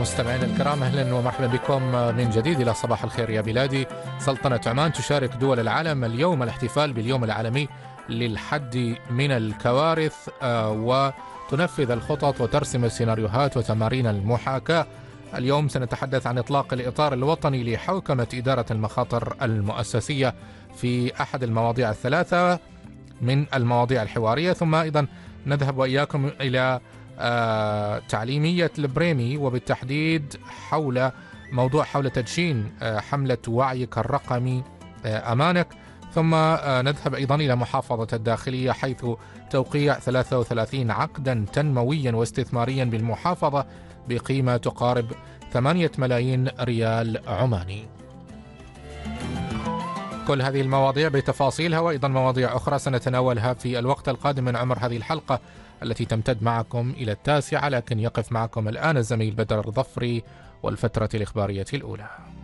مستمعينا الكرام، أهلا ومرحبا بكم من جديد إلى صباح الخير يا بلادي. سلطنة عمان تشارك دول العالم اليوم الاحتفال باليوم العالمي للحد من الكوارث، وتنفذ الخطط وترسم السيناريوهات وتمارين المحاكاة. اليوم سنتحدث عن إطلاق الإطار الوطني لحوكمة إدارة المخاطر المؤسسية في أحد المواضيع الثلاثة من المواضيع الحوارية، ثم أيضا نذهب وإياكم إلى تعليمية البريمي، وبالتحديد حول تدشين حملة وعيك الرقمي أمانك. ثم نذهب أيضا إلى محافظة الداخلية، حيث توقيع 33 عقدا تنمويا واستثماريا بالمحافظة بقيمة تقارب 8 ملايين ريال عماني. كل هذه المواضيع بتفاصيلها وأيضا مواضيع أخرى سنتناولها في الوقت القادم من عمر هذه الحلقة التي تمتد معكم إلى 9، لكن يقف معكم الآن الزميل بدر الظفري والفترة الإخبارية الأولى.